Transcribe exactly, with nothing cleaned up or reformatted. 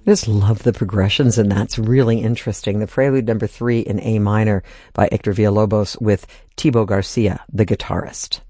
just love the progressions, and that's really interesting. The Prelude number three in A minor by Hector Villalobos with Thibaut Garcia, the guitarist.